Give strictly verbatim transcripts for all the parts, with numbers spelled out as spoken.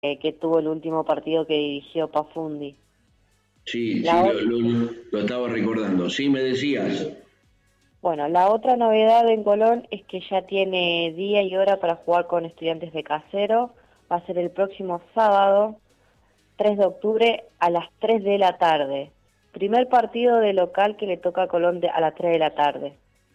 eh, que tuvo el último partido que dirigió Pafundi. Sí, sí, La, lo, ot- lo- lo estaba recordando. Sí, me decías. bueno, la otra novedad en Colón es que ya tiene día y hora para jugar con Estudiantes de Casero. Va a ser el próximo sábado, tres de octubre, a las tres de la tarde. Primer partido de local que le toca a Colón de- a las tres de la tarde.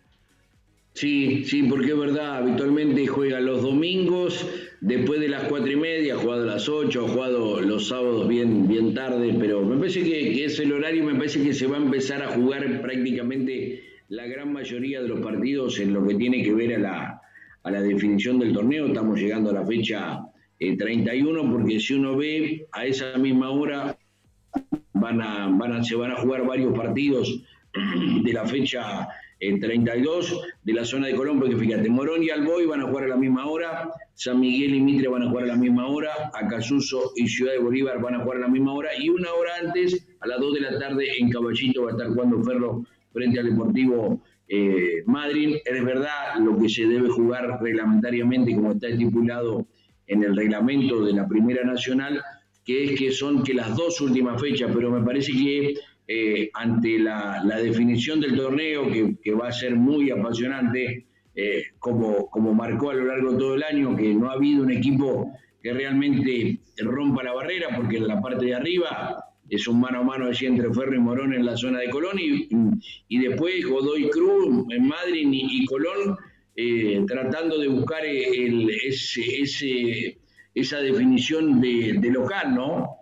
Sí, sí, porque es verdad, habitualmente juega los domingos, después de las cuatro y media, ha jugado a las ocho, ha jugado los sábados bien, bien tarde, pero me parece que, que es el horario, me parece que se va a empezar a jugar prácticamente la gran mayoría de los partidos en lo que tiene que ver a la, a la definición del torneo. Estamos llegando a la fecha eh, treinta y uno, porque si uno ve a esa misma hora van a, van a, se van a jugar varios partidos de la fecha eh, treinta y dos de la zona de Colón, porque fíjate, Morón y Alboy van a jugar a la misma hora, San Miguel y Mitre van a jugar a la misma hora, Acasuso y Ciudad de Bolívar van a jugar a la misma hora, y una hora antes, a las dos de la tarde, en Caballito va a estar jugando Ferro frente al Deportivo eh, Madrid. Es verdad lo que se debe jugar reglamentariamente, como está estipulado en el reglamento de la Primera Nacional, que es que son que las dos últimas fechas, pero me parece que eh, ante la, la, definición del torneo, que, que, va a ser muy apasionante, eh, como, como marcó a lo largo de todo el año, que no ha habido un equipo que realmente rompa la barrera, porque en la parte de arriba es un mano a mano allí entre Ferro y Morón en la zona de Colón, y, y después Godoy Cruz en Madrid y, y Colón, eh, tratando de buscar el, ese, ese, esa definición de, de local, ¿no?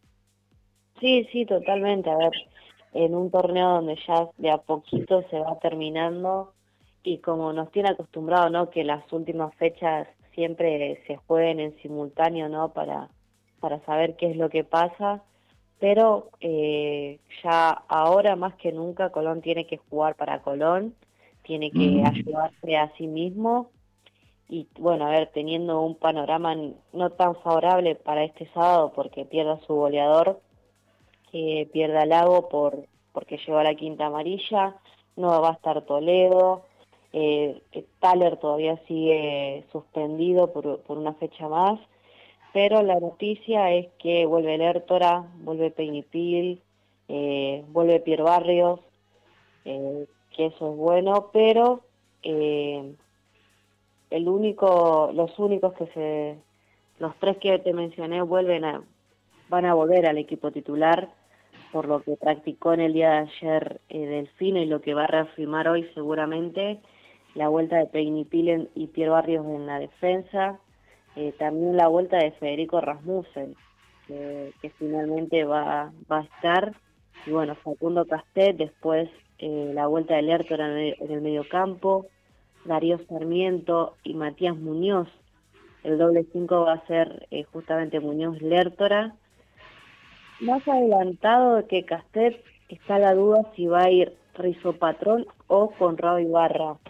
Sí, sí, totalmente. A ver, en un torneo donde ya de a poquito se va terminando y como nos tiene acostumbrado, ¿no? Que las últimas fechas siempre se jueguen en simultáneo, ¿no? Para, para saber qué es lo que pasa. Pero eh, ya ahora más que nunca Colón tiene que jugar para Colón, tiene que Mm. ayudarse a sí mismo y bueno, a ver, teniendo un panorama no tan favorable para este sábado porque pierda su goleador, que pierda Lago por porque llegó a la quinta amarilla, no va a estar Toledo, eh, Thaler todavía sigue suspendido por, por una fecha más, pero la noticia es que vuelve Lertora, vuelve Peñipil, eh, vuelve Pierre Barrios, eh, que eso es bueno, pero eh, el único, los únicos que se, los tres que te mencioné vuelven a, van a volver al equipo titular por lo que practicó en el día de ayer eh, Delfino y lo que va a reafirmar hoy seguramente, la vuelta de Pegnipil y Pierre Barrios en la defensa, eh, también la vuelta de Federico Rasmussen, que, que finalmente va, va a estar, y bueno, Facundo Castet, después eh, la vuelta de Lertor en el, en el mediocampo, Darío Sarmiento y Matías Muñoz. El doble cinco va a ser eh, justamente Muñoz Lertora. Más adelantado de que Castet está la duda si va a ir Rizopatrón o Conrado Ibarra.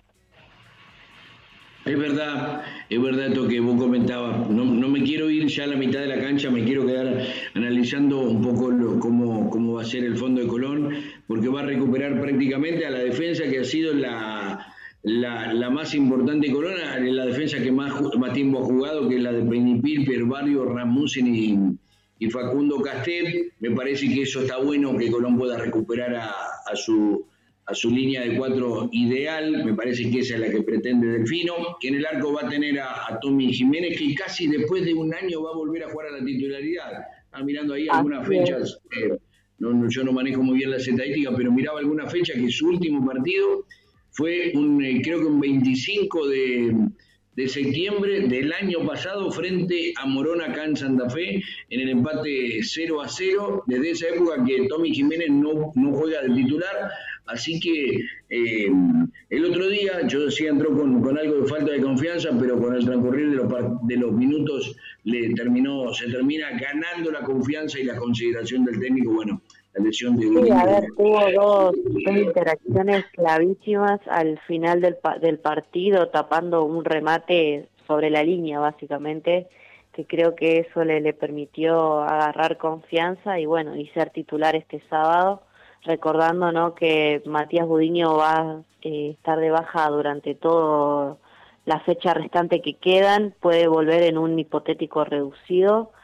Es verdad, es verdad esto que vos comentabas. No, no me quiero ir ya a la mitad de la cancha, me quiero quedar analizando un poco lo, cómo, cómo va a ser el fondo de Colón, porque va a recuperar prácticamente a la defensa que ha sido la, la, la más importante de Colón, la defensa que más, más tiempo ha jugado, que es la de Peñipil, Pierre Barrio, Rasmussen y, y Facundo Castel. Me parece que eso está bueno, que Colón pueda recuperar a, a su a su línea de cuatro ideal, me parece que esa es la que pretende Delfino, que en el arco va a tener a, a Tommy Jiménez, que casi después de un año va a volver a jugar a la titularidad. Está mirando ahí algunas Así es. fechas, eh, no, no, yo no manejo muy bien las estadísticas, pero miraba algunas fechas que su último partido fue un, eh, creo que un veinticinco de, de septiembre del año pasado frente a Morón acá en Santa Fe, en el empate cero a cero, desde esa época que Tommy Jiménez no, no juega de titular. Así que eh, el otro día, yo decía, entró con, con, algo de falta de confianza, pero con el transcurrir de los, de los minutos le terminó, se termina ganando la confianza y la consideración del técnico. Bueno, la lesión de Sí, a Gudiño. ver, tuvo dos, dos interacciones clavísimas al final del, del partido, tapando un remate sobre la línea, básicamente, que creo que eso le, le permitió agarrar confianza y bueno, y ser titular este sábado, recordando, ¿no?, que Matías Gudiño va a eh, estar de baja durante toda la fecha restante que quedan, puede volver en un hipotético reducido,